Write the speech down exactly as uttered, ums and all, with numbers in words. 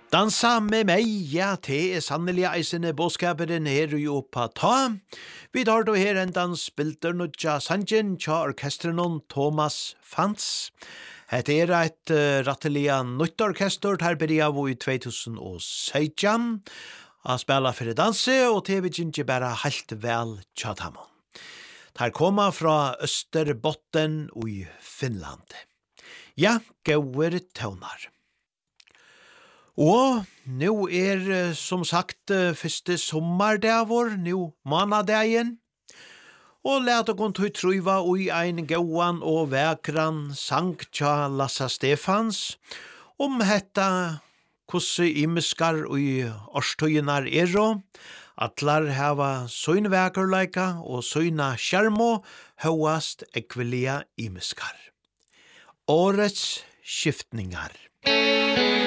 Dansa med meg, ja, det er sannelig eisende bådskaperen her jo på ta. Vi tar då her en dans bilder nødja sangen tja orkestrenon Thomas Fantz. Het er et uh, rattelia nytt orkester her byrja i tjueseksten a spela for danse, og det vil ikke bare helt vel tja tamon. Her koma fra Österbotten i Finland. Ja, gauer tøvnar. Og nu er som sagt første sommardavor, nu manadagen, og let okon tog truiva ui ein gauan og vekran sang tja Lassa Stefans, om hetta kusse imeskar ui årstøyenar ero, atlar hava søyn vekerleika og søyna skjermo høyast ekvelia imeskar. Årets skiftningar.